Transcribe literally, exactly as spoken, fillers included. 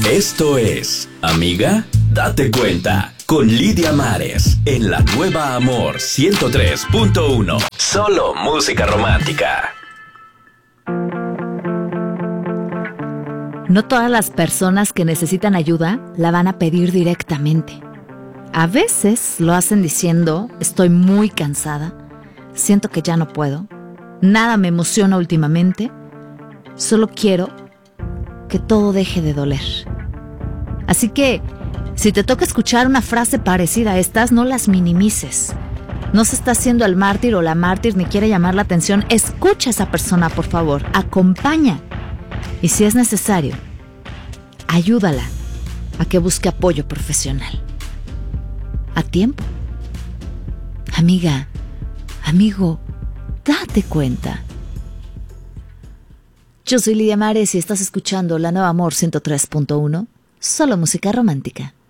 Esto es Amiga, date cuenta, con Lidia Mares, en la nueva Amor ciento tres punto uno. Solo música romántica. No todas las personas que necesitan ayuda la van a pedir directamente. A veces lo hacen diciendo: estoy muy cansada, siento que ya no puedo, nada me emociona últimamente, solo quiero que todo deje de doler. Así que, si te toca escuchar una frase parecida a estas, no las minimices. No se está haciendo el mártir o la mártir ni quiere llamar la atención. Escucha a esa persona, por favor, acompaña. Y si es necesario, ayúdala a que busque apoyo profesional. A tiempo. Amiga, amigo, date cuenta. Yo soy Lidia Mares y estás escuchando la nueva Amor ciento tres punto uno, solo música romántica.